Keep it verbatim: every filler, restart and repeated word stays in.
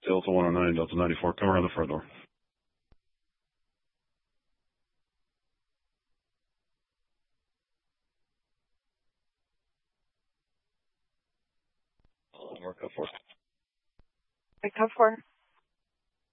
Delta one oh nine, Delta ninety-four, come around the front door. Mark up for. Code four.